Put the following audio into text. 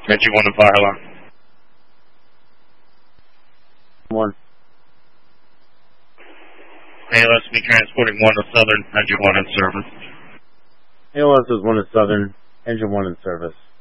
Engine 1 and fire alarm. 1. ALS be transporting 1 to Southern, Engine 1 in service. ALS is 1 to Southern, Engine 1 in service.